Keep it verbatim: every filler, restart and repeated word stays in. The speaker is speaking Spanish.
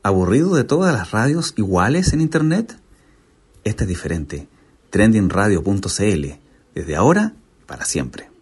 ¿Aburrido de todas las radios iguales en Internet? Esta es diferente. trending radio punto c l. Desde ahora, para siempre.